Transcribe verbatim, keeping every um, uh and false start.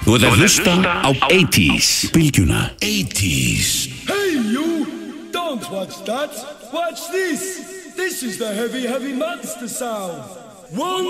Þú ert að hlusta á eighties Bylgjuna. eighties. Hey you! Don't watch that! Watch this! This is the heavy, heavy monster sound! One